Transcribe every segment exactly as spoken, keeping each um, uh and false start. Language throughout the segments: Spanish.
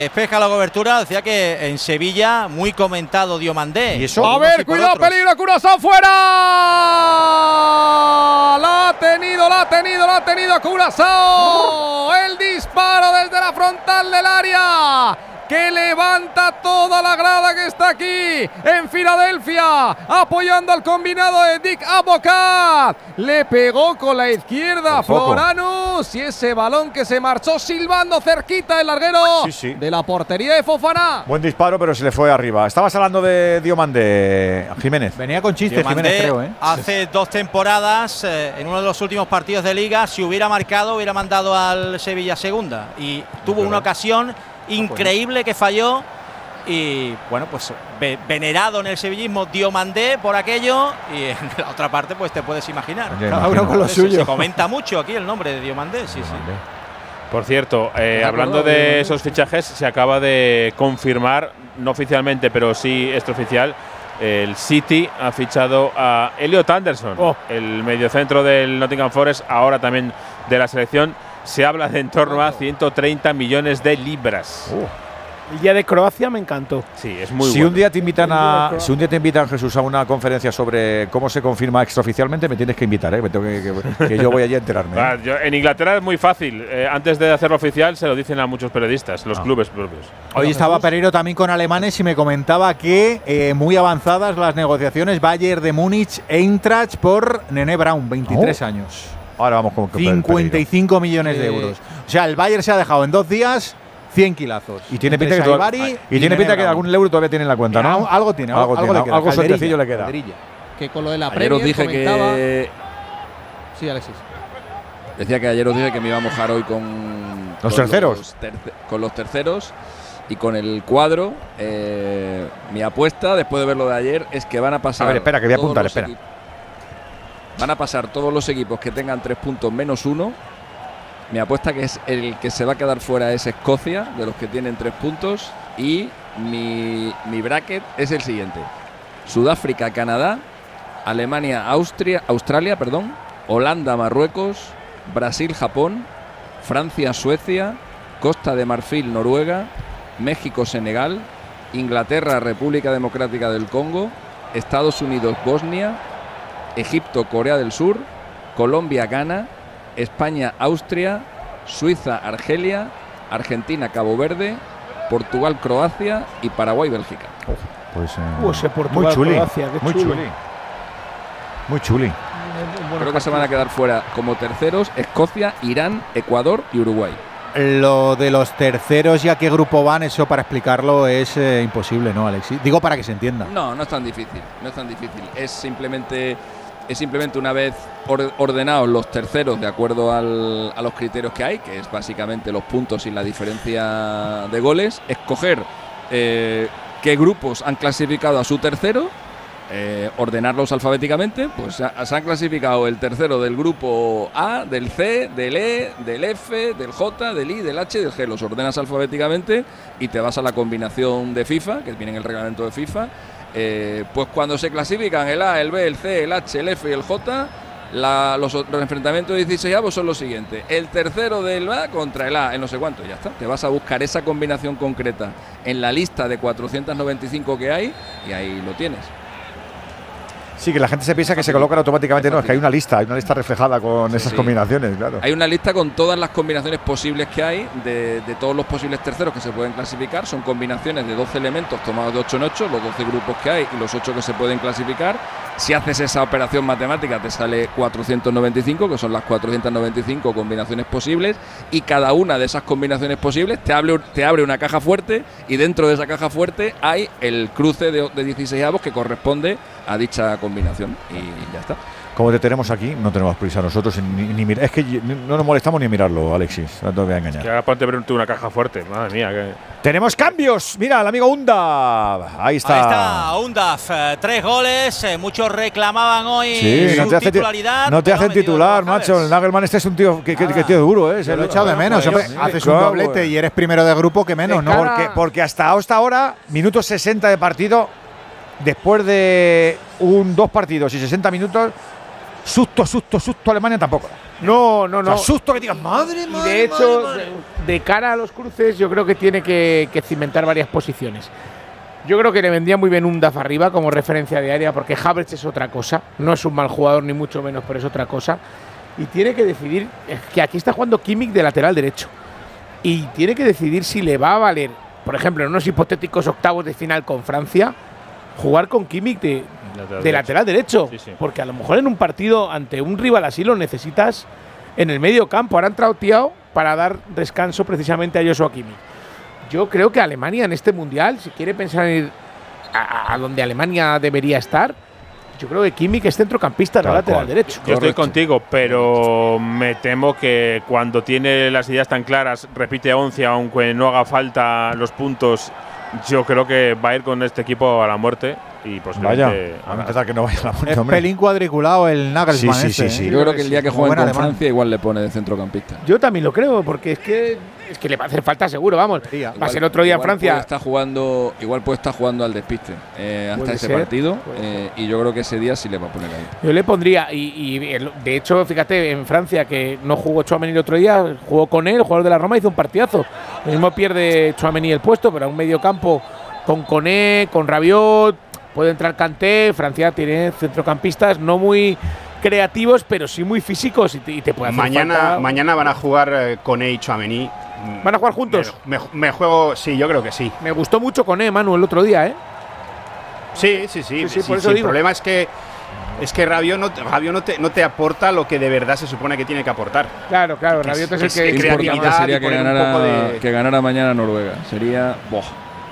Despeja la cobertura, decía que en Sevilla muy comentado Diomandé. ¿Y eso? A ver, cuidado, peligro, Curazao fuera. La ha tenido, la ha tenido, la ha tenido Curazao. El disparo desde la frontal del área, que levanta toda la grada que está aquí en Filadelfia, apoyando al combinado de Dick Advocaat. Le pegó con la izquierda a Floranus y ese balón que se marchó silbando cerquita del larguero sí, sí. de la portería de Fofana. Buen disparo, pero se le fue arriba. Estabas hablando de Diomandé, Jiménez. Venía con chistes, Diomandé, Jiménez, creo, ¿eh? Hace dos temporadas, eh, en uno de los últimos partidos de Liga, si hubiera marcado, hubiera mandado al Sevilla segunda. Y tuvo una ocasión increíble que falló y bueno, pues ve, venerado en el sevillismo Diomandé por aquello, y en la otra parte pues te puedes imaginar. Oye, Cada uno con lo se, suyo. se comenta mucho aquí el nombre de Diomandé, sí, Diomandé. sí. Por cierto, eh, hablando de esos fichajes, se acaba de confirmar, no oficialmente, pero sí extraoficial, el City ha fichado a Elliot Anderson, oh. el mediocentro del Nottingham Forest, ahora también de la selección. Se habla de en torno a ciento treinta millones de libras. Uh. El día de Croacia me encantó. Sí, es muy si bueno. Un día te invitan a, si un día te invitan, Jesús, a una conferencia sobre cómo se confirma extraoficialmente, me tienes que invitar, ¿eh? Me tengo que, que, que yo voy allí a enterarme. ¿eh? Ah, yo, en Inglaterra es muy fácil. Eh, antes de hacerlo oficial se lo dicen a muchos periodistas, los ah. clubes propios. Hoy estaba Pereiro también con alemanes y me comentaba que eh, muy avanzadas las negociaciones Bayern de Múnich, Eintracht por Nene Brown, veintitrés oh. años. Ahora vamos con cincuenta y cinco millones de Sí. euros. O sea, el Bayern se ha dejado en dos días cien kilazos. Y tiene pinta que, Saibari y y tiene pinta que Brown. algún euro todavía tiene en la cuenta, ¿no? Algo tiene, algo, algo, tiene, le queda. algo Calderilla, suertecillo le queda. Calderilla. Que con lo de la Ayer os Premier dije comentaba… que… Sí, Alexis. Decía que ayer os dije que me iba a mojar hoy con… ¿Los con terceros? Los terce con los terceros y con el cuadro. Eh, mi apuesta, después de ver lo de ayer, es que van a pasar… A ver, espera, que voy a apuntar, espera. Van a pasar todos los equipos que tengan tres puntos menos uno. Mi apuesta que es el que se va a quedar fuera es Escocia, de los que tienen tres puntos. Y mi, mi bracket es el siguiente: Sudáfrica, Canadá, Alemania, Austria, Australia, perdón, Holanda, Marruecos, Brasil, Japón, Francia, Suecia, Costa de Marfil, Noruega, México, Senegal, Inglaterra, República Democrática del Congo, Estados Unidos, Bosnia, Egipto, Corea del Sur, Colombia, Ghana, España, Austria, Suiza, Argelia, Argentina, Cabo Verde, Portugal, Croacia y Paraguay, Bélgica. Oh, pues, eh, Uh, ese Portugal, muy chuli, Croacia, qué muy chulo. chuli. Muy chuli. Creo que se van a quedar fuera como terceros Escocia, Irán, Ecuador y Uruguay. Lo de los terceros y a qué grupo van, eso para explicarlo es eh, imposible, ¿no, Alexis? Digo para que se entienda. No, no es tan difícil, no es tan difícil. Es simplemente, es simplemente una vez or ordenados los terceros de acuerdo al, a los criterios que hay, que es básicamente los puntos y la diferencia de goles, escoger eh, qué grupos han clasificado a su tercero, eh, ordenarlos alfabéticamente. Pues se, se han clasificado el tercero del grupo A, del C, del E, del F, del J, del I, del H y del G. Los ordenas alfabéticamente y te vas a la combinación de FIFA, que viene en el reglamento de FIFA. Eh, pues cuando se clasifican el A, el B, el C, el H, el F y el J, la, los, los enfrentamientos de dieciseisavos son los siguientes: el tercero del A contra el A, en no sé cuánto, ya está. Te vas a buscar esa combinación concreta en la lista de cuatrocientos noventa y cinco que hay y ahí lo tienes. Sí, que la gente se piensa que se colocan automáticamente. No, es que hay una lista, hay una lista reflejada con Sí, esas sí. combinaciones, claro. Hay una lista con todas las combinaciones posibles que hay de, de todos los posibles terceros que se pueden clasificar. Son combinaciones de doce elementos tomados de ocho en ocho, los doce grupos que hay y los ocho que se pueden clasificar. Si haces esa operación matemática te sale cuatrocientos noventa y cinco, que son las cuatrocientas noventa y cinco combinaciones posibles, y cada una de esas combinaciones posibles te abre, te abre una caja fuerte, y dentro de esa caja fuerte hay el cruce de, de dieciseisavos que corresponde a dicha combinación y ya está. Como te tenemos aquí, no tenemos prisa nosotros ni, ni mirar. Es que no nos molestamos ni mirarlo, Alexis. No te voy a engañar. Que ahora ponte una caja fuerte, madre mía. Que… Tenemos cambios. Mira, el amigo Unda. Ahí está. Ahí está, Undaf. Eh, tres goles. Eh, muchos reclamaban hoy Sí, su no te, hace, titularidad. no te pero hacen ha metido titular, dos macho. goles. El Nagelman este es un tío que, que, que tío duro, ¿eh? Se lo he echado de menos. Pues, Hombre, sí, haces claro, un doblete pues. y eres primero de grupo, que menos, ¿no? Porque, porque hasta, hasta ahora, minutos sesenta de partido, después de un dos partidos y sesenta minutos, susto, susto, susto Alemania tampoco. No, no, no. O sea, susto que digas, madre, Y madre, de hecho, madre, madre. de cara a los cruces, yo creo que tiene que, que cimentar varias posiciones. Yo creo que le vendría muy bien un D A F arriba como referencia de área, porque Havertz es otra cosa. No es un mal jugador, ni mucho menos, pero es otra cosa. Y tiene que decidir que aquí está jugando Kimmich de lateral derecho. Y tiene que decidir si le va a valer, por ejemplo, en unos hipotéticos octavos de final con Francia, jugar con Kimmich de, Lateral de lateral derecho. Sí, sí. Porque a lo mejor en un partido ante un rival así lo necesitas en el medio campo. Ahora ha entrado Thiago para dar descanso precisamente a Joshua Kimmich. Yo creo que Alemania en este mundial, si quiere pensar en ir a, a donde Alemania debería estar, yo creo que Kimmich es centrocampista, no lateral derecho. Yo estoy contigo, pero me temo que cuando tiene las ideas tan claras, repite once, aunque no haga falta los puntos. Yo creo que va a ir con este equipo a la muerte y posiblemente. Vaya, vamos a empezar que no vaya a la muerte, Es hombre. pelín cuadriculado el Nagelsmann. Sí, sí, este, sí, sí. ¿eh? Yo creo que el día que Muy jueguen buen con alemán. Francia igual le pone de centrocampista. Yo también lo creo, porque es que es que le va a hacer falta seguro, vamos. Igual- Va a ser otro día en igual Francia. Puede estar jugando, igual puede estar jugando al despiste eh, hasta Puede ese ser, partido. puede eh, y yo creo que ese día sí le va a poner ahí. Yo le pondría, y, y el- de hecho, fíjate, en Francia, que no jugó Tchouaméni el otro día, jugó con él, el jugador de la Roma, hizo un partidazo. Lo mismo pierde Tchouaméni el puesto, pero a un medio campo con Koné, con Rabiot, puede entrar Kanté. Francia tiene centrocampistas no muy creativos, pero sí muy físicos y te, y te puede hacer Mañana, falta. mañana van a jugar eh, Koné y Tchouaméni. ¿Van a jugar juntos? Me, me- me juego, sí, yo creo que sí. Me gustó mucho Koné, Manu, el otro día, ¿eh? Sí, sí, sí. Sí, sí, sí, por sí, eso el digo. problema es que es que Rabiot no, te- Rabiot no te, no te aporta lo que de verdad se supone que tiene que aportar. Claro, claro, Que es- Rabiot es que el es que… que Importante creatividad sería y que poner un ganara, poco de- que ganara mañana Noruega. Sería… Boh.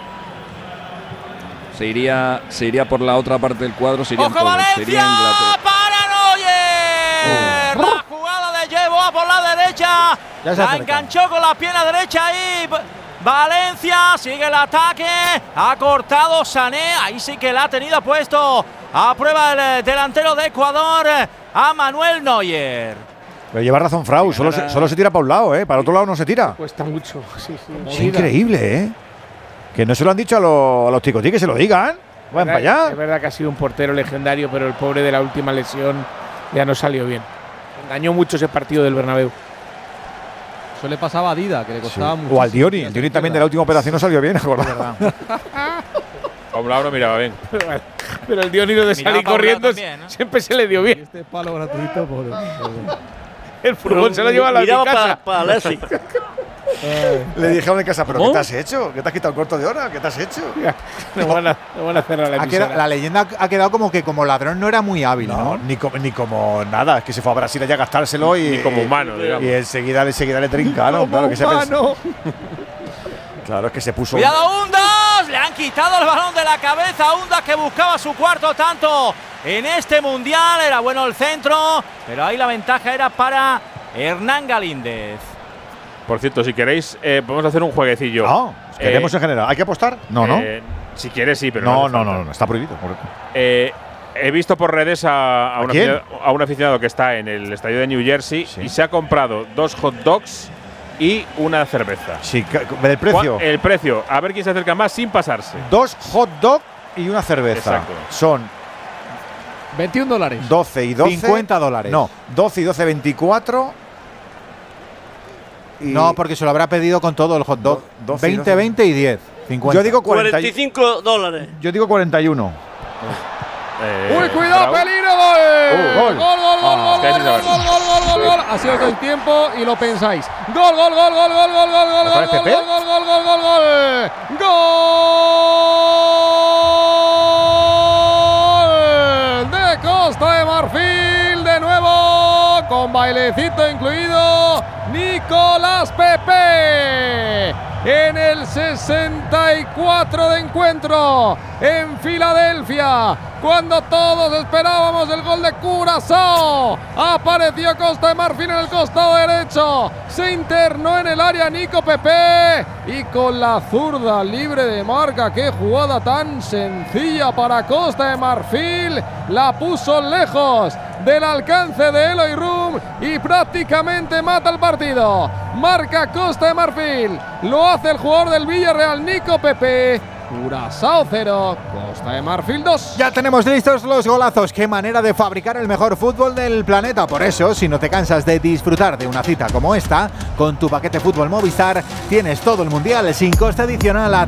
Se iría, se iría por la otra parte del cuadro. Se irían ¡Ojo todos, Valencia! sería Inglaterra. ¡Para Neuer! La jugada de Yeboah por la derecha. Ya se La acerca. enganchó con la pierna derecha ahí. B- Valencia sigue el ataque. Ha cortado Sané. Ahí sí que la ha tenido puesto a prueba el eh, delantero de Ecuador, a Manuel Neuer. Pero lleva razón, Frau. Solo se, solo se tira para un lado, ¿eh? Para otro lado no se tira. Cuesta mucho, sí, sí. Es movida. increíble, ¿eh? Que no se lo han dicho a, los- a los ticotí, que se lo digan. Vayan para Es allá. verdad que ha sido un portero legendario, pero el pobre de la última lesión ya no salió bien. Engañó mucho ese partido del Bernabéu. Eso le pasaba a Dida, que le costaba mucho. O al Dioni. El Dioni también de la última operación no salió bien, acordado. A un lado miraba bien. Pero el Dionido de Miraba salir para un lado corriendo también, ¿no? siempre se le dio bien. Este palo gratuito por. El fútbol se lo lleva a la Miraba casa. para, para Alexis. Le dijeron en casa, ¿pero ¿Cómo? qué te has hecho? ¿Qué te has quitado el corto de hora? ¿Qué te has hecho? No van a, no van a cerrar la Ha emisora. quedado- la leyenda ha quedado como que como ladrón no era muy hábil, No, ¿no? ni, como, ni como nada. Es que se fue a Brasil allá a gastárselo y. Ni como humano, digamos. Y enseguida, enseguida le trincaron. Claro, que se humano. claro, es que se puso. Cuidado, Undas. Le han quitado el balón de la cabeza. Undas, que buscaba su cuarto tanto en este mundial. Era bueno el centro, pero ahí la ventaja era para Hernán Galíndez. Por cierto, si queréis, eh, podemos hacer un jueguecillo. No, queremos Eh, en general. ¿Hay que apostar? No, no. Eh, si quieres, sí, pero no, hace no, falta. no, no, está prohibido. correcto. Eh, he visto por redes a, a, ¿A un quién? aficionado, a un aficionado que está en el estadio de New Jersey Sí. y se ha comprado dos hot dogs y una cerveza. Sí, ca- ¿del precio? ¿Cuál- El precio, a ver quién se acerca más sin pasarse. Dos hot dog y una cerveza. Exacto. Son veintiún dólares. doce y doce. cincuenta dólares. No, doce y doce, veinticuatro. Y No, porque se lo habrá pedido con todo el hot dog. Do- doce y veinte, doce. veinte y diez. cincuenta. yo digo cuarenta, cuarenta y cinco dólares. yo digo cuarenta y uno. Eh, ¡Uy, cuidado, Raúl. peligro! ¡Gol! Uh, gol, gol. gol, gol, Ah, gol, es que gol, ahí gol, sí gol, gol, gol, gol, gol. Ha sido todo el tiempo y lo pensáis. ¡Gol, gol, gol, gol, gol, gol, gol, gol, ¿Otra gol, vez gol, Pepe? gol, gol, gol, gol, gol, gol! ¡Gol! De Costa de Marfil, de nuevo, con bailecito incluido, Nicolás Pepe. En el sesenta y cuatro de encuentro en Filadelfia, cuando todos esperábamos el gol de Curazao, apareció Costa de Marfil en el costado derecho, se internó en el área Nico Pepe y con la zurda libre de marca, qué jugada tan sencilla para Costa de Marfil, la puso lejos del alcance de Eloy Rum y prácticamente mata el partido. Marca Costa de Marfil, lo hace el jugador del Villarreal, Nico Pepe, Curazao cero, Costa de Marfil dos. Ya tenemos listos los golazos. Qué manera de fabricar el mejor fútbol del planeta. Por eso, si no te cansas de disfrutar de una cita como esta, con tu paquete Fútbol Movistar tienes todo el mundial sin coste adicional a